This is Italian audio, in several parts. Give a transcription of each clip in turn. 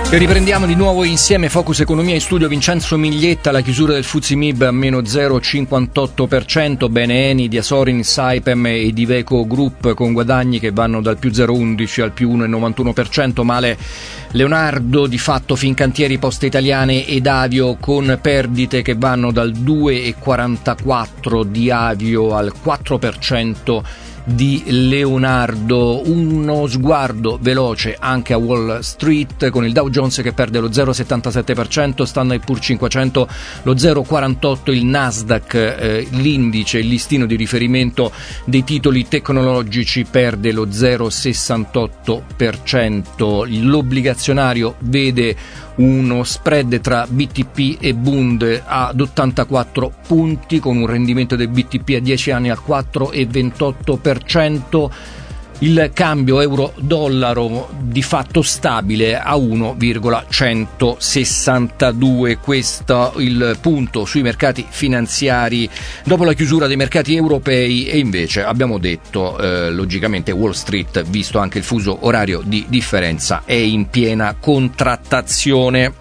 E riprendiamo di nuovo insieme Focus Economia in studio Vincenzo Miglietta, la chiusura del FTSE MIB a meno 0,58%, bene Eni, Diasorin, Saipem e Iveco Group con guadagni che vanno dal più 0,11 al più 1,91%, male Leonardo, di fatto Fincantieri, Poste Italiane ed Avio con perdite che vanno dal 2,44% di Avio al 4% di Leonardo. Uno sguardo veloce anche a Wall Street con il Dow Jones che perde lo 0,77%, Standard & Poor's 500 lo 0,48%, il Nasdaq, l'indice, il listino di riferimento dei titoli tecnologici, perde lo 0,68%. L'obbligazionario vede uno spread tra BTP e Bund ad 84 punti con un rendimento del BTP a 10 anni al 4,28%. Il cambio euro-dollaro di fatto stabile a 1,162. Questo il punto sui mercati finanziari dopo la chiusura dei mercati europei, e invece abbiamo detto logicamente Wall Street, visto anche il fuso orario di differenza, è in piena contrattazione.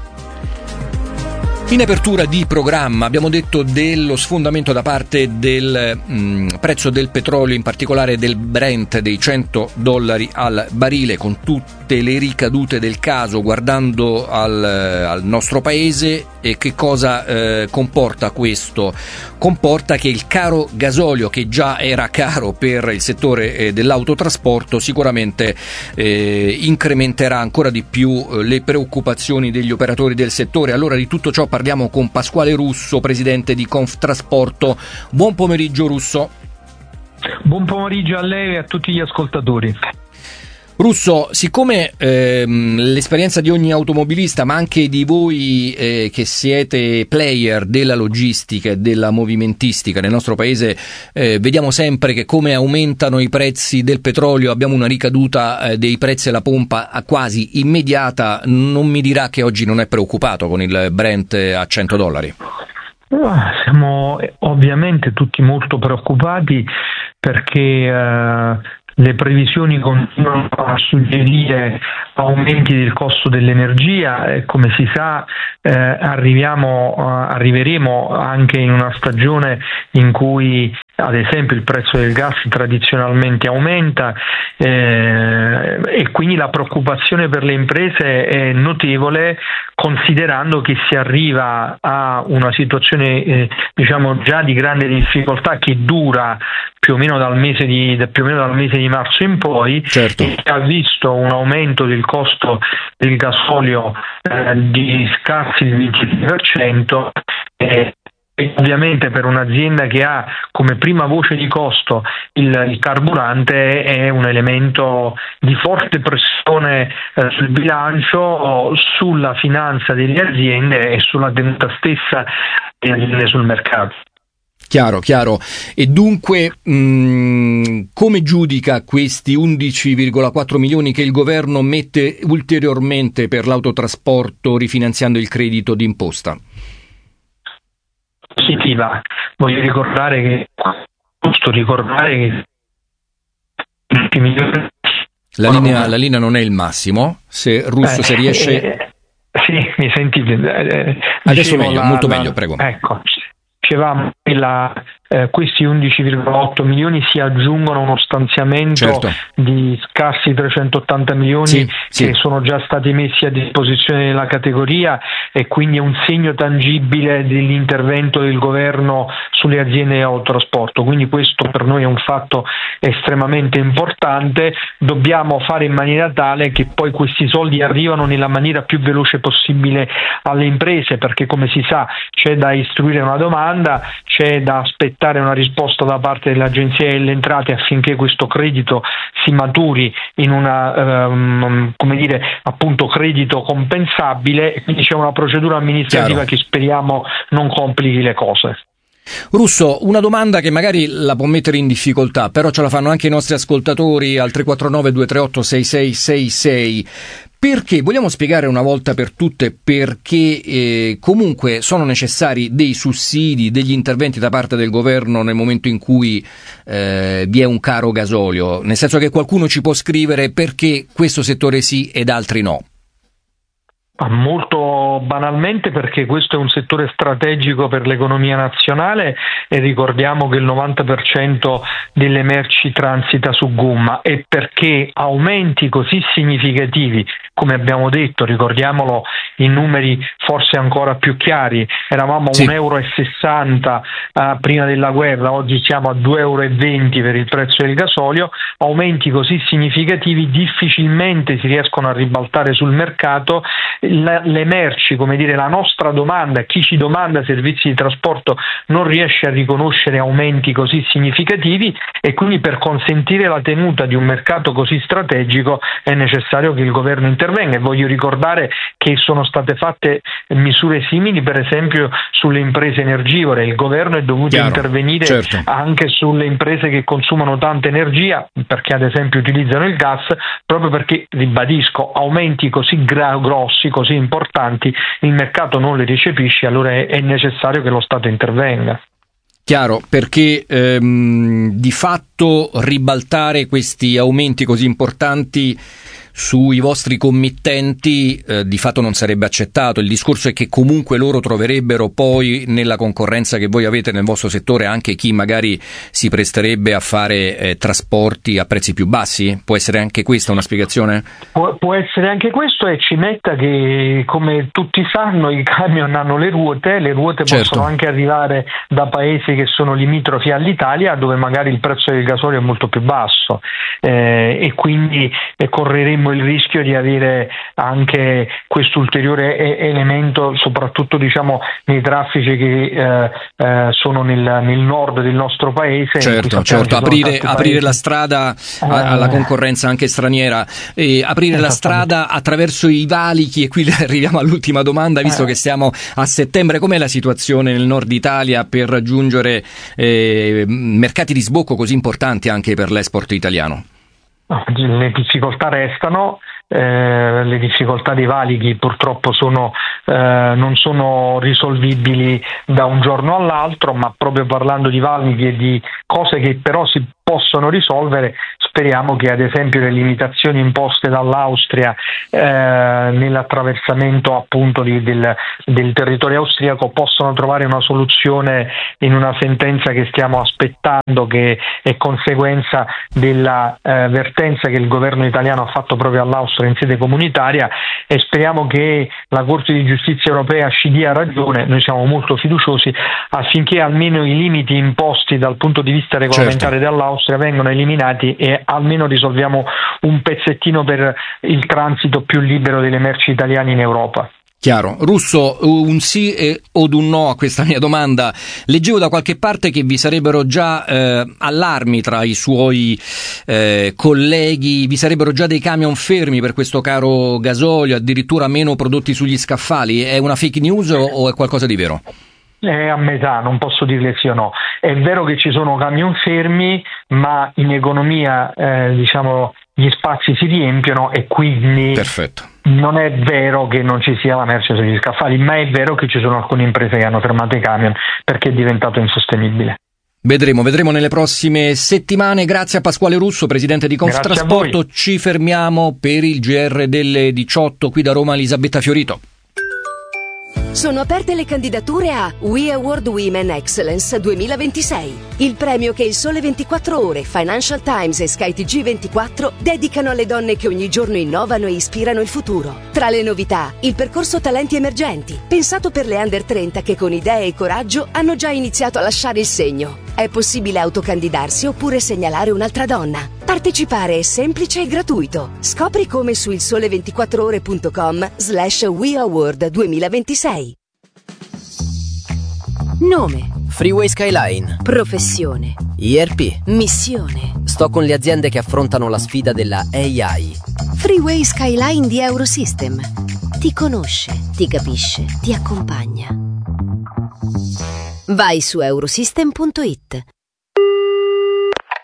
In apertura di programma abbiamo detto dello sfondamento da parte del prezzo del petrolio, in particolare del Brent, dei $100 al barile, con tutte le ricadute del caso, guardando al nostro paese. E che cosa comporta questo? Comporta che il caro gasolio, che già era caro per il settore dell'autotrasporto, sicuramente incrementerà ancora di più le preoccupazioni degli operatori del settore. Allora di tutto ciò parliamo con Pasquale Russo, presidente di Conftrasporto. Buon pomeriggio Russo. Buon pomeriggio a lei e a tutti gli ascoltatori. Russo, siccome l'esperienza di ogni automobilista, ma anche di voi che siete player della logistica e della movimentistica nel nostro paese, vediamo sempre che come aumentano i prezzi del petrolio abbiamo una ricaduta dei prezzi alla pompa quasi immediata. Non mi dirà che oggi non è preoccupato con il Brent a $100? Siamo ovviamente tutti molto preoccupati perché le previsioni continuano a suggerire aumenti del costo dell'energia. Come si sa, arriveremo anche in una stagione in cui ad esempio il prezzo del gas tradizionalmente aumenta, e quindi la preoccupazione per le imprese è notevole, considerando che si arriva a una situazione già di grande difficoltà che dura più o meno dal mese di marzo in poi. Certo. E ha visto un aumento del costo del gasolio di scarsi il 20%, e ovviamente per un'azienda che ha come prima voce di costo il carburante è un elemento di forte pressione sul bilancio, sulla finanza delle aziende e sulla tenuta stessa delle aziende sul mercato. Chiaro. E dunque come giudica questi 11,4 milioni che il governo mette ulteriormente per l'autotrasporto rifinanziando il credito d'imposta? Positiva. Voglio ricordare che la linea non è il massimo. Se Russo se riesce. Sì, mi sentite? Adesso molto meglio, prego. Ecco, dicevamo che questi 11,8 milioni si aggiungono a uno stanziamento, certo, di scarsi 380 milioni che sono già stati messi a disposizione della categoria, e quindi è un segno tangibile dell'intervento del governo sulle aziende di autotrasporto. Quindi questo per noi è un fatto estremamente importante. Dobbiamo fare in maniera tale che poi questi soldi arrivano nella maniera più veloce possibile alle imprese, perché come si sa c'è da istruire una domanda, c'è da aspettare una risposta da parte dell'Agenzia delle Entrate affinché questo credito si maturi in una appunto credito compensabile, e quindi c'è una procedura amministrativa che speriamo non complichi le cose. Russo, una domanda che magari la può mettere in difficoltà, però ce la fanno anche i nostri ascoltatori al 349-238-6666. Perché vogliamo spiegare una volta per tutte perché comunque sono necessari dei sussidi, degli interventi da parte del governo nel momento in cui vi è un caro gasolio, nel senso che qualcuno ci può scrivere perché questo settore sì ed altri no. Molto banalmente perché questo è un settore strategico per l'economia nazionale e ricordiamo che il 90% delle merci transita su gomma, e perché aumenti così significativi, come abbiamo detto, ricordiamolo in numeri forse ancora più chiari, eravamo a 1,60 € prima della guerra, oggi siamo a 2,20 € per il prezzo del gasolio, aumenti così significativi difficilmente si riescono a ribaltare sul mercato. Le merci, come dire, la nostra domanda, chi ci domanda servizi di trasporto non riesce a riconoscere aumenti così significativi, e quindi per consentire la tenuta di un mercato così strategico è necessario che il governo intervenga. E voglio ricordare che sono state fatte misure simili per esempio sulle imprese energivore. Il governo è dovuto intervenire anche sulle imprese che consumano tanta energia, perché ad esempio utilizzano il gas, proprio perché, ribadisco, aumenti così grossi, così importanti, il mercato non li recepisce, allora è necessario che lo Stato intervenga. Chiaro, perché di fatto ribaltare questi aumenti così importanti sui vostri committenti di fatto non sarebbe accettato. Il discorso è che comunque loro troverebbero poi nella concorrenza che voi avete nel vostro settore anche chi magari si presterebbe a fare trasporti a prezzi più bassi? Può essere anche questa una spiegazione? Può essere anche questo, e ci metta che, come tutti sanno, i camion hanno le ruote possono anche arrivare da paesi che sono limitrofi all'Italia, dove magari il prezzo del gasolio è molto più basso, e quindi correremo il rischio di avere anche questo ulteriore elemento, soprattutto diciamo nei traffici che sono nel nord del nostro paese. Certo, aprire la strada alla concorrenza anche straniera, e aprire la strada attraverso i valichi. E qui arriviamo all'ultima domanda, visto che siamo a settembre: com'è la situazione nel nord Italia per raggiungere mercati di sbocco così importanti anche per l'export italiano? Le difficoltà restano, le difficoltà dei valichi purtroppo non sono risolvibili da un giorno all'altro, ma proprio parlando di valichi e di cose che però si possono risolvere, speriamo che ad esempio le limitazioni imposte dall'Austria nell'attraversamento appunto del territorio austriaco possano trovare una soluzione in una sentenza che stiamo aspettando, che è conseguenza della vertenza che il governo italiano ha fatto proprio all'Austria in sede comunitaria, e speriamo che la Corte di Giustizia europea ci dia ragione. Noi siamo molto fiduciosi affinché almeno i limiti imposti dal punto di vista regolamentare dall'Austria vengano eliminati e almeno risolviamo un pezzettino per il transito più libero delle merci italiane in Europa. Chiaro. Russo, un sì o un no a questa mia domanda? Leggevo da qualche parte che vi sarebbero già allarmi tra i suoi colleghi, vi sarebbero già dei camion fermi per questo caro gasolio, addirittura meno prodotti sugli scaffali. È una fake news o è qualcosa di vero? È a metà, non posso dirle sì o no. È vero che ci sono camion fermi, ma in economia gli spazi si riempiono, e quindi non è vero che non ci sia la merce sugli scaffali, ma è vero che ci sono alcune imprese che hanno fermato i camion perché è diventato insostenibile. Vedremo nelle prossime settimane. Grazie a Pasquale Russo, presidente di Conftrasporto. Ci fermiamo per il GR delle 18. Qui da Roma Elisabetta Fiorito. Sono aperte le candidature a We Award Women Excellence 2026, il premio che il Sole 24 Ore, Financial Times e Sky TG24 dedicano alle donne che ogni giorno innovano e ispirano il futuro. Tra le novità, il percorso Talenti Emergenti, pensato per le under 30 che con idee e coraggio hanno già iniziato a lasciare il segno. È possibile autocandidarsi oppure segnalare un'altra donna. Partecipare è semplice e gratuito. Scopri come su ilsole24ore.com/WeAward 2026. Nome: Freeway Skyline. Professione: ERP. Missione: Sto con le aziende che affrontano la sfida della AI. Freeway Skyline di Eurosystem. Ti conosce, ti capisce, ti accompagna. Vai su Eurosystem.it.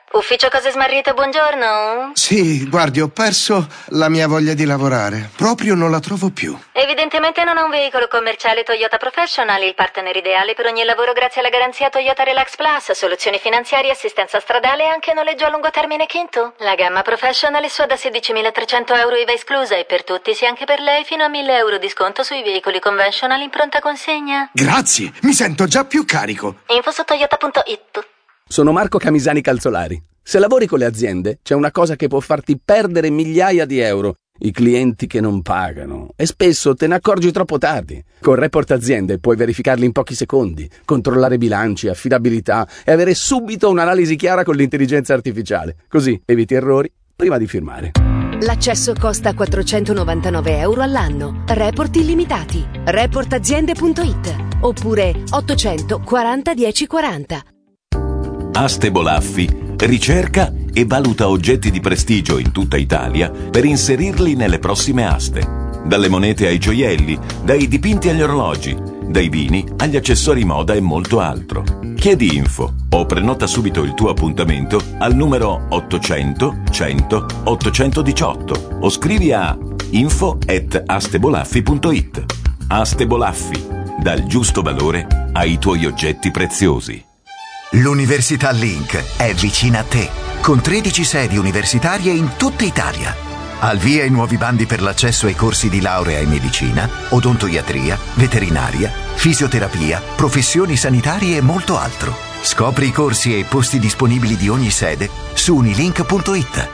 Ufficio cose smarrite, buongiorno? Sì, guardi, ho perso la mia voglia di lavorare. Proprio non la trovo più. Evidentemente non ha un veicolo commerciale Toyota Professional, il partner ideale per ogni lavoro grazie alla garanzia Toyota Relax Plus, soluzioni finanziarie, assistenza stradale e anche noleggio a lungo termine Kinto. La gamma Professional è sua da 16.300 euro IVA esclusa e per tutti, sia anche per lei, fino a 1.000 euro di sconto sui veicoli conventional in pronta consegna. Grazie, mi sento già più carico. Info su toyota.it. Sono Marco Camisani Calzolari. Se lavori con le aziende, c'è una cosa che può farti perdere migliaia di euro: i clienti che non pagano. E spesso te ne accorgi troppo tardi. Con Report Aziende puoi verificarli in pochi secondi, controllare bilanci, affidabilità e avere subito un'analisi chiara con l'intelligenza artificiale. Così eviti errori prima di firmare. L'accesso costa 499 euro all'anno. Report illimitati. Reportaziende.it oppure 840 1040. Aste Bolaffi ricerca e valuta oggetti di prestigio in tutta Italia per inserirli nelle prossime aste. Dalle monete ai gioielli, dai dipinti agli orologi, dai vini agli accessori moda e molto altro. Chiedi info o prenota subito il tuo appuntamento al numero 800 100 818 o scrivi a info@astebolaffi.it. Aste Bolaffi, dal giusto valore ai tuoi oggetti preziosi. L'Università Link è vicina a te, con 13 sedi universitarie in tutta Italia. Al via i nuovi bandi per l'accesso ai corsi di laurea in medicina, odontoiatria, veterinaria, fisioterapia, professioni sanitarie e molto altro. Scopri i corsi e i posti disponibili di ogni sede su unilink.it.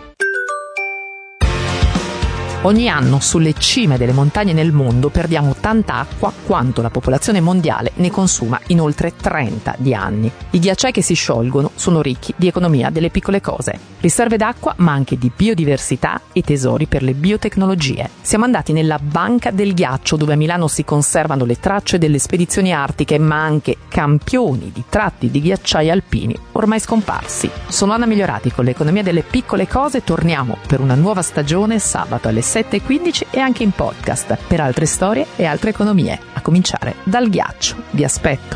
Ogni anno sulle cime delle montagne nel mondo perdiamo tanta acqua quanto la popolazione mondiale ne consuma in oltre 30 di anni. I ghiacciai che si sciolgono sono ricchi di economia delle piccole cose, riserve d'acqua ma anche di biodiversità e tesori per le biotecnologie. Siamo andati nella Banca del Ghiaccio, dove a Milano si conservano le tracce delle spedizioni artiche ma anche campioni di tratti di ghiacciai alpini ormai scomparsi. Sono Anna Migliorati con l'economia delle piccole cose. Torniamo per una nuova stagione sabato alle 7:15 e anche in podcast per altre storie e altre economie, a cominciare dal ghiaccio. Vi aspetto.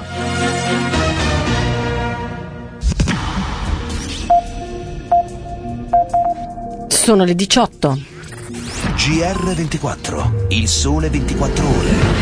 Sono le 18. GR24, il sole 24 ore.